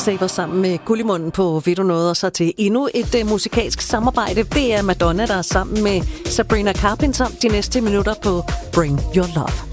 Lifesaver sammen med Gullimunden på Ved du noget, og så til endnu et musikalsk samarbejde. Det er Madonna, der er sammen med Sabrina Carpenter de næste minutter på Bring Your Love.